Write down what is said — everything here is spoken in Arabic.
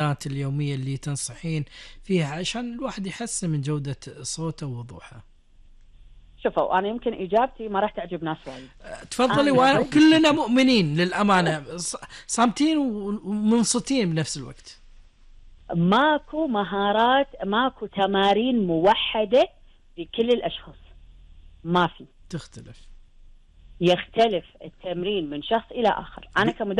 التمرينات اليومية اللي تنصحين فيها عشان الواحد يحسن من جودة صوته ووضوحه؟ شوفوا، أنا يمكن إجابتي ما راح تعجب ناس وايد. تفضلي. وكلنا مؤمنين للأمانة، صامتين ومنصتين بنفس الوقت. ماكو مهارات، ماكو تمارين موحدة لكل الأشخاص، ما في. تختلف، يختلف التمرين من شخص إلى آخر. أنا كمدرب